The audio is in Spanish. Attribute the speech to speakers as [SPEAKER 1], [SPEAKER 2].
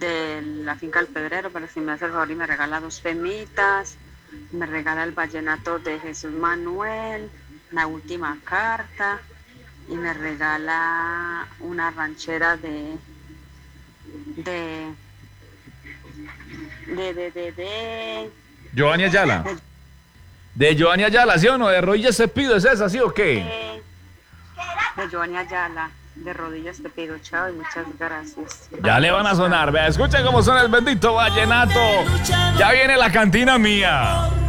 [SPEAKER 1] de la finca El Pedrero, pero si me hace el favor y me regala 2 femitas, me regala el vallenato de Jesús Manuel, la última carta, y me regala una ranchera de, de,
[SPEAKER 2] Giovanni Ayala. De Giovanni Ayala, ¿sí o no? De rodillas te pido, ¿es esa, sí o qué?
[SPEAKER 1] de Giovanni Ayala. De rodillas te pido, chao y muchas gracias.
[SPEAKER 2] Ya le van a sonar, vea, escuchen cómo suena el bendito vallenato. Ya viene la cantina mía.